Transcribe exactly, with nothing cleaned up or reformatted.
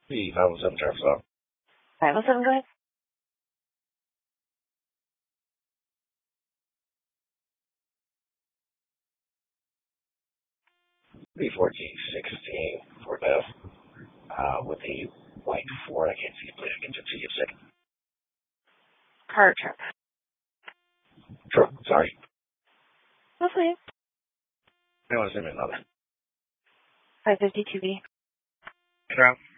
B five oh seven Travis Off. five oh seven, go ahead. B fourteen sixteen Fort F. Uh, with a white Ford. I can't see it, please. I can just see it a second. Car truck. Truck, sorry. Okay. I want to send me another. five fifty-two B. Truck.